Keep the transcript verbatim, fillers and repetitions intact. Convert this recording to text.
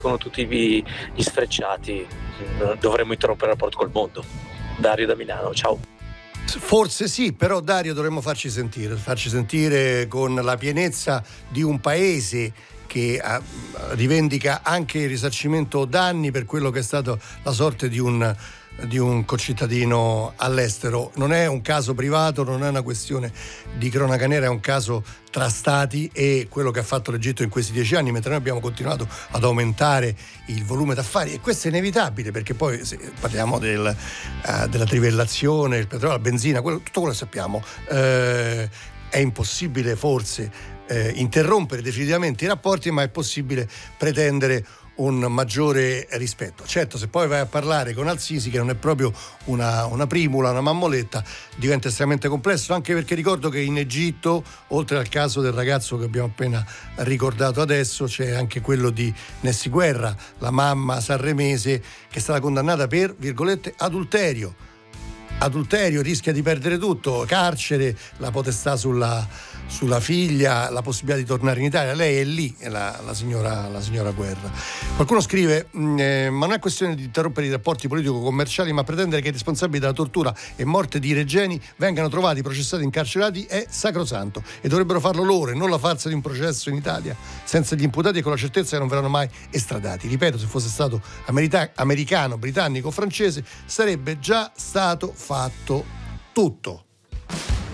con tutti gli sfrecciati dovremmo interrompere il rapporto col mondo. Dario da Milano, ciao. Forse sì, però Dario dovremmo farci sentire, farci sentire con la pienezza di un paese che ha, rivendica anche il risarcimento danni per quello che è stato la sorte di un di un concittadino all'estero. Non è un caso privato, non è una questione di cronaca nera, è un caso tra stati, e quello che ha fatto l'Egitto in questi dieci anni, mentre noi abbiamo continuato ad aumentare il volume d'affari, e questo è inevitabile, perché poi se parliamo del, uh, della trivellazione, il petrolio, la benzina, quello, tutto quello che sappiamo, uh, è impossibile forse uh, interrompere definitivamente i rapporti, ma è possibile pretendere un maggiore rispetto. Certo, se poi vai a parlare con Al-Sisi, che non è proprio una, una primula, una mammoletta, diventa estremamente complesso, anche perché ricordo che in Egitto, oltre al caso del ragazzo che abbiamo appena ricordato adesso, c'è anche quello di Nessi Guerra, la mamma sanremese che è stata condannata per, virgolette, adulterio. Adulterio, rischia di perdere tutto, carcere, la potestà sulla, sulla figlia, la possibilità di tornare in Italia. Lei è lì, la, la, signora, la signora Guerra. Qualcuno scrive, eh, ma non è questione di interrompere i rapporti politico-commerciali, ma pretendere che i responsabili della tortura e morte di Regeni vengano trovati, processati, incarcerati è sacrosanto, e dovrebbero farlo loro e non la farsa di un processo in Italia senza gli imputati e con la certezza che non verranno mai estradati. Ripeto, se fosse stato amerita- americano, britannico o francese sarebbe già stato fatto tutto.